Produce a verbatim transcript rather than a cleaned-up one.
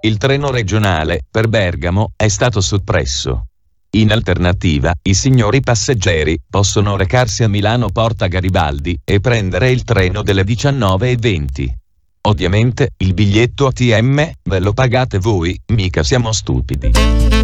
il treno regionale per Bergamo è stato soppresso. In alternativa, i signori passeggeri possono recarsi a Milano Porta Garibaldi e prendere il treno delle diciannove e venti. Ovviamente, il biglietto A T M ve lo pagate voi, mica siamo stupidi.